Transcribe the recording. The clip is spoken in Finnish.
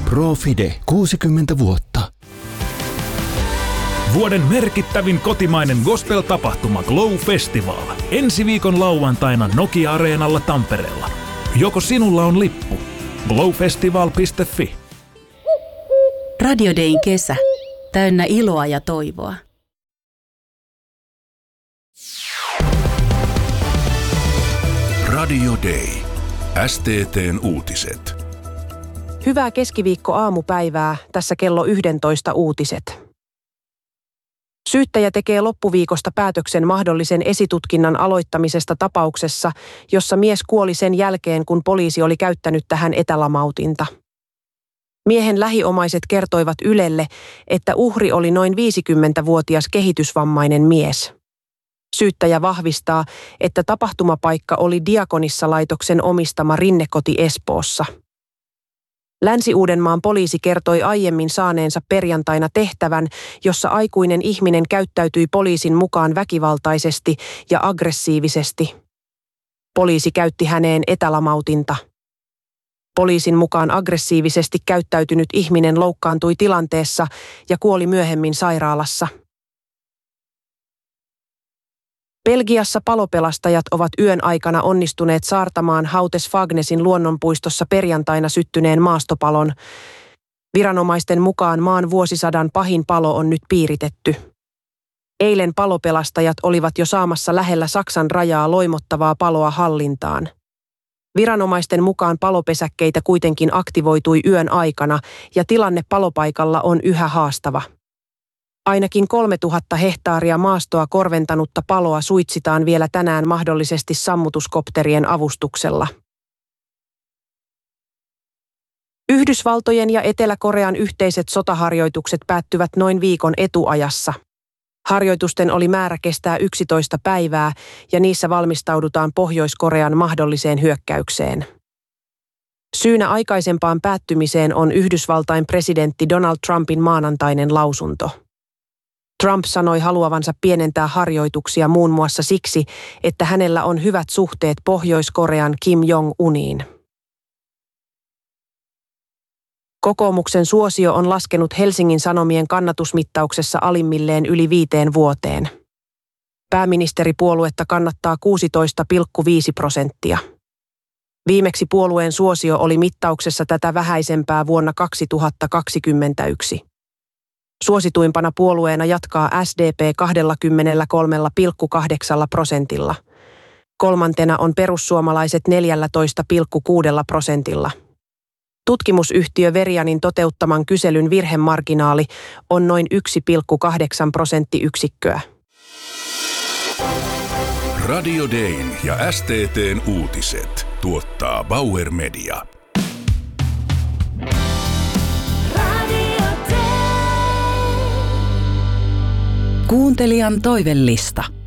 Profide 60 vuotta. Vuoden merkittävin kotimainen gospel-tapahtuma Glow Festival. Ensi viikon lauantaina Nokia-areenalla Tampereella. Joko sinulla on lippu? glowfestival.fi. Radio Dayn kesä. Täynnä iloa ja toivoa. Radio Day. STT:n uutiset. Hyvää keskiviikko-aamupäivää, tässä kello 11 uutiset. Syyttäjä tekee loppuviikosta päätöksen mahdollisen esitutkinnan aloittamisesta tapauksessa, jossa mies kuoli sen jälkeen, kun poliisi oli käyttänyt tähän etälamautinta. Miehen lähiomaiset kertoivat Ylelle, että uhri oli noin 50-vuotias kehitysvammainen mies. Syyttäjä vahvistaa, että tapahtumapaikka oli Diakonissa-laitoksen omistama Rinnekoti Espoossa. Länsi-Uudenmaan poliisi kertoi aiemmin saaneensa perjantaina tehtävän, jossa aikuinen ihminen käyttäytyi poliisin mukaan väkivaltaisesti ja aggressiivisesti. Poliisi käytti häneen etälamautinta. Poliisin mukaan aggressiivisesti käyttäytynyt ihminen loukkaantui tilanteessa ja kuoli myöhemmin sairaalassa. Belgiassa palopelastajat ovat yön aikana onnistuneet saartamaan Houtes-Fagnesin luonnonpuistossa perjantaina syttyneen maastopalon. Viranomaisten mukaan maan vuosisadan pahin palo on nyt piiritetty. Eilen palopelastajat olivat jo saamassa lähellä Saksan rajaa loimottavaa paloa hallintaan. Viranomaisten mukaan palopesäkkeitä kuitenkin aktivoitui yön aikana ja tilanne palopaikalla on yhä haastava. Ainakin 3000 hehtaaria maastoa korventanutta paloa suitsitaan vielä tänään mahdollisesti sammutuskopterien avustuksella. Yhdysvaltojen ja Etelä-Korean yhteiset sotaharjoitukset päättyvät noin viikon etuajassa. Harjoitusten oli määrä kestää 11 päivää ja niissä valmistaudutaan Pohjois-Korean mahdolliseen hyökkäykseen. Syynä aikaisempaan päättymiseen on Yhdysvaltain presidentti Donald Trumpin maanantainen lausunto. Trump sanoi haluavansa pienentää harjoituksia muun muassa siksi, että hänellä on hyvät suhteet Pohjois-Korean Kim Jong-uniin. Kokoomuksen suosio on laskenut Helsingin Sanomien kannatusmittauksessa alimmilleen yli 5 vuoteen. Pääministeripuoluetta kannattaa 16,5%. Viimeksi puolueen suosio oli mittauksessa tätä vähäisempää vuonna 2021. Suosituimpana puolueena jatkaa SDP 23,8%. Kolmantena on perussuomalaiset 14,6%. Tutkimusyhtiö Verianin toteuttaman kyselyn virhemarginaali on noin 1,8 prosenttiyksikköä. Radio Dayn ja STT:n uutiset tuottaa Bauer Media. Kuuntelijan toivellista.